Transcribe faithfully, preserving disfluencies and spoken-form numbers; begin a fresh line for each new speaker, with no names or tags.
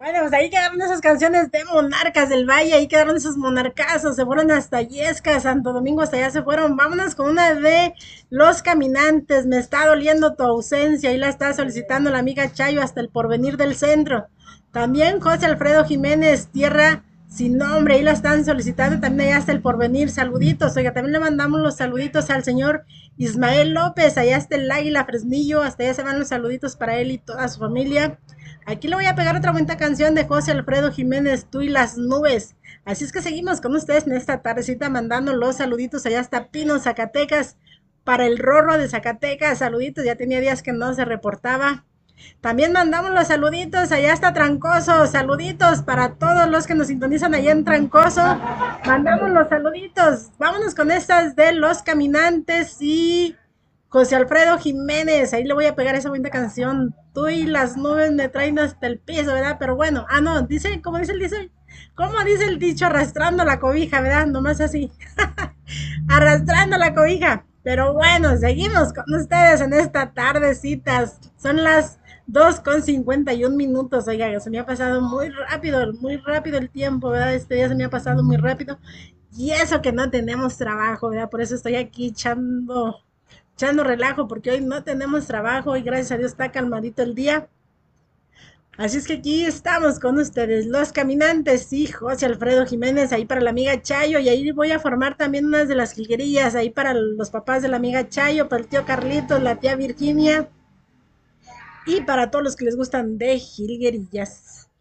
Bueno, pues ahí quedaron esas canciones de Monarcas del Valle, ahí quedaron esos monarcazos, se fueron hasta Yesca, Santo Domingo, hasta allá se fueron. Vámonos con una de Los Caminantes, me está doliendo tu ausencia, ahí la está solicitando la amiga Chayo hasta el Porvenir del Centro. También José Alfredo Jiménez, Tierra sin nombre, ahí la están solicitando también allá hasta el Porvenir. Saluditos, oiga, también le mandamos los saluditos al señor Ismael López, allá está el Águila Fresnillo, hasta allá se van los saluditos para él y toda su familia. Aquí le voy a pegar otra bonita canción de José Alfredo Jiménez, Tú y las nubes. Así es que seguimos con ustedes en esta tardecita mandando los saluditos allá hasta Pino, Zacatecas, para el Rorro de Zacatecas. Saluditos, ya tenía días que no se reportaba. También mandamos los saluditos allá hasta Trancoso. Saluditos para todos los que nos sintonizan allá en Trancoso. Mandamos los saluditos. Vámonos con estas de Los Caminantes y José Alfredo Jiménez. Ahí le voy a pegar esa bonita canción. Tú y las nubes me traen hasta el piso, ¿verdad? Pero bueno, ah, no, dice, ¿cómo dice el dice? ¿Cómo dice el dicho? Arrastrando la cobija, ¿verdad? Nomás así. Arrastrando la cobija. Pero bueno, seguimos con ustedes en esta tardecita. Son las dos con cincuenta y un minutos. Oiga, se me ha pasado muy rápido, muy rápido el tiempo, ¿verdad? Este día se me ha pasado muy rápido. Y eso que no tenemos trabajo, ¿verdad? Por eso estoy aquí echando, echando relajo, porque hoy no tenemos trabajo y gracias a Dios está calmadito el día. Así es que aquí estamos con ustedes, los caminantes y José Alfredo Jiménez, ahí para la amiga Chayo, y ahí voy a formar también unas de las jilguerillas, ahí para los papás de la amiga Chayo, para el tío Carlitos, la tía Virginia, y para todos los que les gustan de jilguerillas.